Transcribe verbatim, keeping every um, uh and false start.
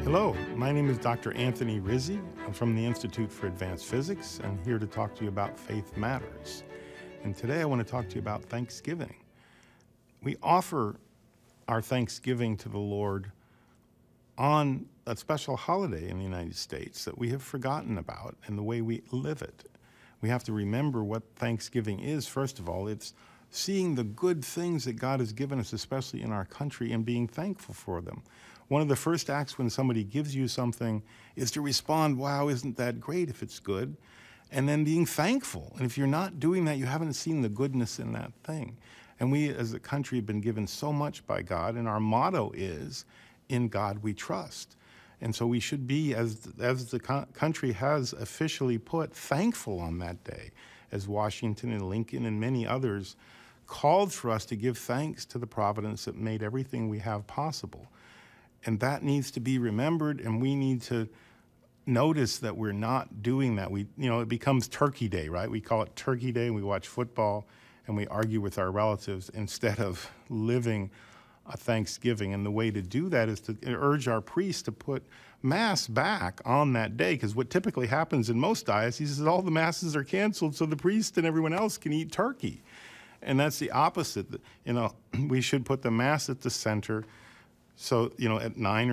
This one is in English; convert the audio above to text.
Hello, my name is Doctor Anthony Rizzi. I'm from the Institute for Advanced Physics and here to talk to you about Faith Matters. And today I want to talk to you about Thanksgiving. We offer our Thanksgiving to the Lord on a special holiday in the United States that we have forgotten about and the way we live it. We have to remember what Thanksgiving is. First of all, it's seeing the good things that God has given us, especially in our country, and being thankful for them. One of the first acts when somebody gives you something is to respond, wow, isn't that great if it's good? And then being thankful. And if you're not doing that, you haven't seen the goodness in that thing. And we as a country have been given so much by God, and our motto is, in God we trust. And so we should be, as, as the co- country has officially put, thankful on that day, as Washington and Lincoln and many others called for us to give thanks to the providence that made everything we have possible. And that needs to be remembered, and we need to notice that we're not doing that. We, you know, it becomes Turkey Day, right? We call it Turkey Day, and we watch football, and we argue with our relatives instead of living a Thanksgiving. And the way to do that is to urge our priests to put Mass back on that day, because what typically happens in most dioceses is all the Masses are canceled so the priest and everyone else can eat turkey. And that's the opposite. You know, we should put the Mass at the center. So, you know, at nine or